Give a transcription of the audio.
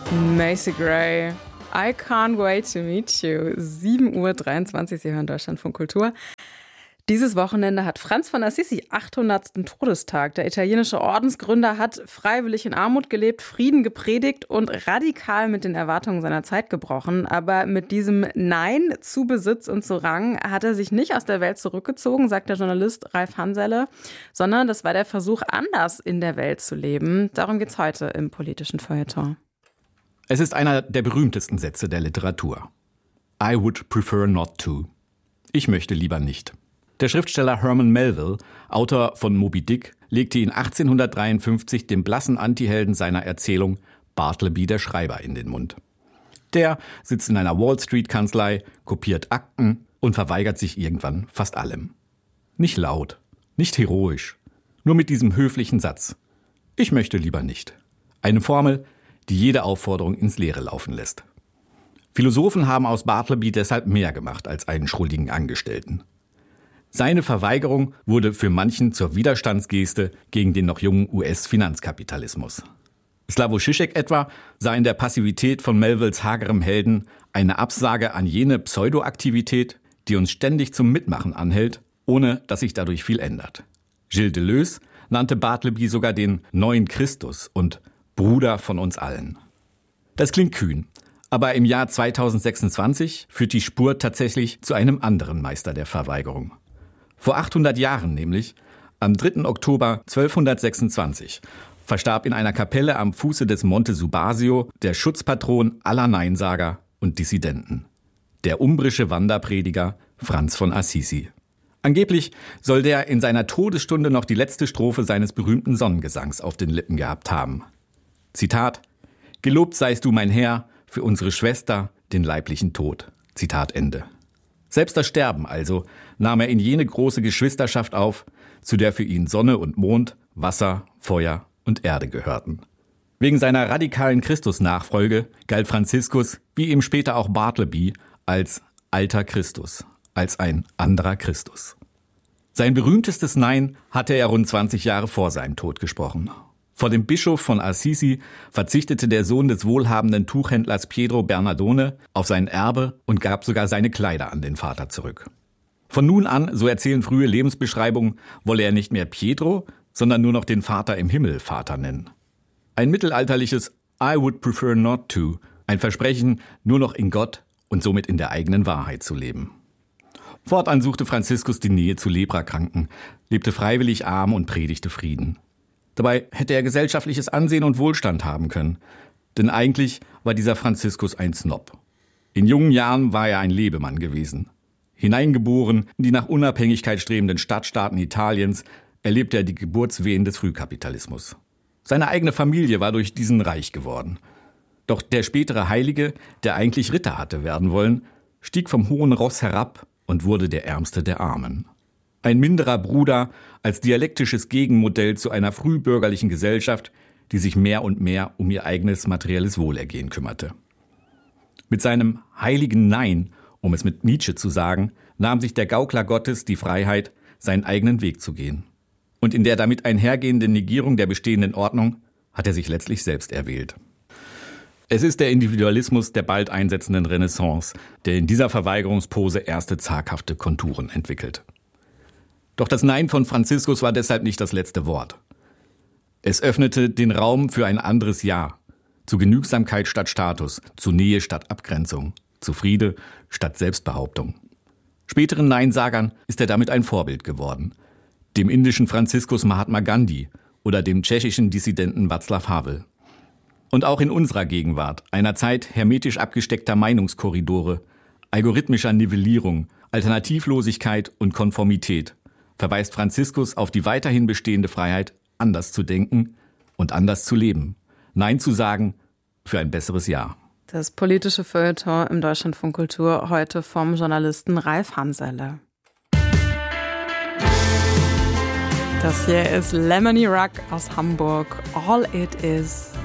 Macy Gray, I can't wait to meet you. 7:23 Uhr, Sie hören Deutschlandfunk Kultur. Dieses Wochenende hat Franz von Assisi 800. Todestag. Der italienische Ordensgründer hat freiwillig in Armut gelebt, Frieden gepredigt und radikal mit den Erwartungen seiner Zeit gebrochen. Aber mit diesem Nein zu Besitz und zu Rang hat er sich nicht aus der Welt zurückgezogen, sagt der Journalist Ralf Hanselle, sondern das war der Versuch, anders in der Welt zu leben. Darum geht's heute im politischen Feuilleton. Es ist einer der berühmtesten Sätze der Literatur. I would prefer not to. Ich möchte lieber nicht. Der Schriftsteller Herman Melville, Autor von Moby Dick, legte ihn 1853 dem blassen Antihelden seiner Erzählung Bartleby der Schreiber in den Mund. Der sitzt in einer Wall-Street-Kanzlei, kopiert Akten und verweigert sich irgendwann fast allem. Nicht laut, nicht heroisch, nur mit diesem höflichen Satz. Ich möchte lieber nicht. Eine Formel, die jede Aufforderung ins Leere laufen lässt. Philosophen haben aus Bartleby deshalb mehr gemacht als einen schrulligen Angestellten. Seine Verweigerung wurde für manchen zur Widerstandsgeste gegen den noch jungen US-Finanzkapitalismus. Slavoj Žižek etwa sah in der Passivität von Melvilles hagerem Helden eine Absage an jene Pseudoaktivität, die uns ständig zum Mitmachen anhält, ohne dass sich dadurch viel ändert. Gilles Deleuze nannte Bartleby sogar den neuen Christus und Bruder von uns allen. Das klingt kühn, aber im Jahr 2026 führt die Spur tatsächlich zu einem anderen Meister der Verweigerung. Vor 800 Jahren nämlich, am 3. Oktober 1226, verstarb in einer Kapelle am Fuße des Monte Subasio der Schutzpatron aller Neinsager und Dissidenten, der umbrische Wanderprediger Franz von Assisi. Angeblich soll der in seiner Todesstunde noch die letzte Strophe seines berühmten Sonnengesangs auf den Lippen gehabt haben. Zitat: Gelobt seist du, mein Herr, für unsere Schwester, den leiblichen Tod. Zitat Ende. Selbst das Sterben also nahm er in jene große Geschwisterschaft auf, zu der für ihn Sonne und Mond, Wasser, Feuer und Erde gehörten. Wegen seiner radikalen Christusnachfolge galt Franziskus, wie ihm später auch Bartleby, als alter Christus, als ein anderer Christus. Sein berühmtestes Nein hatte er rund 20 Jahre vor seinem Tod gesprochen. Vor dem Bischof von Assisi verzichtete der Sohn des wohlhabenden Tuchhändlers Pietro Bernardone auf sein Erbe und gab sogar seine Kleider an den Vater zurück. Von nun an, so erzählen frühe Lebensbeschreibungen, wolle er nicht mehr Pietro, sondern nur noch den Vater im Himmel Vater nennen. Ein mittelalterliches I would prefer not to, ein Versprechen, nur noch in Gott und somit in der eigenen Wahrheit zu leben. Fortan suchte Franziskus die Nähe zu Leprakranken, lebte freiwillig arm und predigte Frieden. Dabei hätte er gesellschaftliches Ansehen und Wohlstand haben können. Denn eigentlich war dieser Franziskus ein Snob. In jungen Jahren war er ein Lebemann gewesen. Hineingeboren in die nach Unabhängigkeit strebenden Stadtstaaten Italiens, erlebte er die Geburtswehen des Frühkapitalismus. Seine eigene Familie war durch diesen reich geworden. Doch der spätere Heilige, der eigentlich Ritter hatte werden wollen, stieg vom hohen Ross herab und wurde der Ärmste der Armen. Ein minderer Bruder als dialektisches Gegenmodell zu einer frühbürgerlichen Gesellschaft, die sich mehr und mehr um ihr eigenes materielles Wohlergehen kümmerte. Mit seinem heiligen Nein, um es mit Nietzsche zu sagen, nahm sich der Gaukler Gottes die Freiheit, seinen eigenen Weg zu gehen. Und in der damit einhergehenden Negierung der bestehenden Ordnung hat er sich letztlich selbst erwählt. Es ist der Individualismus der bald einsetzenden Renaissance, der in dieser Verweigerungspose erste zaghafte Konturen entwickelt. Doch das Nein von Franziskus war deshalb nicht das letzte Wort. Es öffnete den Raum für ein anderes Ja, zu Genügsamkeit statt Status, zu Nähe statt Abgrenzung, zu Friede statt Selbstbehauptung. Späteren Neinsagern ist er damit ein Vorbild geworden. Dem indischen Franziskus Mahatma Gandhi oder dem tschechischen Dissidenten Václav Havel. Und auch in unserer Gegenwart, einer Zeit hermetisch abgesteckter Meinungskorridore, algorithmischer Nivellierung, Alternativlosigkeit und Konformität, verweist Franziskus auf die weiterhin bestehende Freiheit, anders zu denken und anders zu leben. Nein zu sagen für ein besseres Ja. Das politische Feuilleton im Deutschlandfunk Kultur heute vom Journalisten Ralf Hanselle. Das hier ist Lemony Ruck aus Hamburg. All It Is.